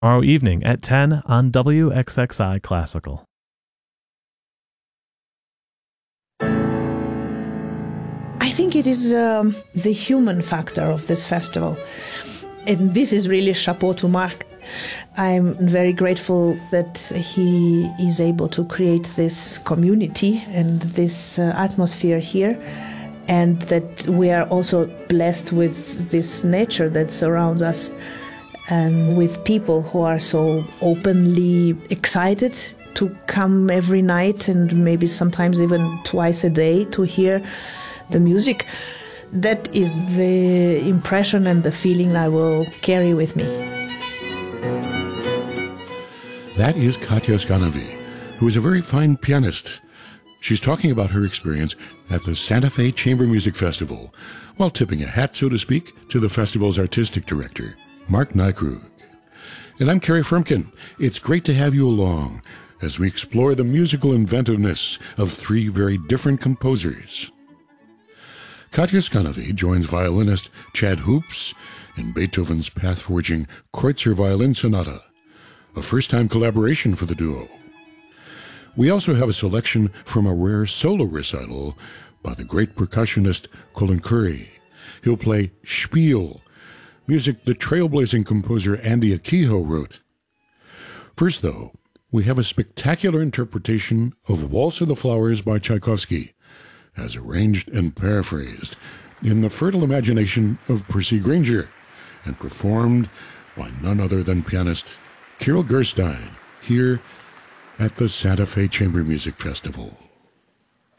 tomorrow evening at 10 on WXXI Classical. I think it is the human factor of this festival. And this is really chapeau to Marc. I'm very grateful that he is able to create this community and this atmosphere here, and that we are also blessed with this nature that surrounds us, and with people who are so openly excited to come every night and maybe sometimes even twice a day to hear the music. That is the impression and the feeling I will carry with me. That is Katja Skanovi, who is a very fine pianist. She's talking about her experience at the Santa Fe Chamber Music Festival, while tipping a hat, so to speak, to the festival's artistic director, Marc Nykrug. And I'm Kerry Frumkin. It's great to have you along as we explore the musical inventiveness of three very different composers. Katja Skanovi joins violinist Chad Hoops in Beethoven's path-forging Kreutzer Violin Sonata, a first-time collaboration for the duo. We also have a selection from a rare solo recital by the great percussionist Colin Currie. He'll play Spiel, music the trailblazing composer Andy Akiho wrote. First, though, we have a spectacular interpretation of Waltz of the Flowers by Tchaikovsky, as arranged and paraphrased in the fertile imagination of Percy Grainger, and performed by none other than pianist Kirill Gerstein here at the Santa Fe Chamber Music Festival.